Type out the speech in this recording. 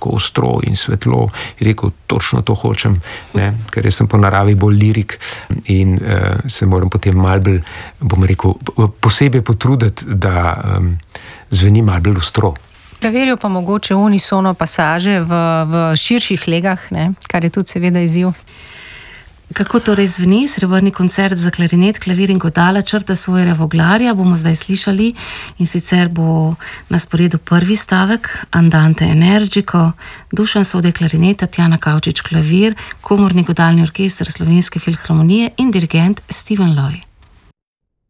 tako ostro in svetlo, je rekel, točno to hočem, ne? Ker jaz sem po naravi bolj lirik in se moram potem malo bolj, bom rekel, posebej potruditi, da zveni malo bolj ostro. Klavirijo pa mogoče unisono pasaže v širših legah, ne? Kar je tudi seveda izziv. Kako torej zveni Srebrni koncert za klarinet, klavir in godala črta svojega voglarja, bomo zdaj slišali, in sicer bo na sporedu prvi stavek Andante Energico, Dušan Sode klarinet, Tatjana Kavčič klavir, komorni godalni orkester Slovenske filharmonije in dirigent Steven Loy.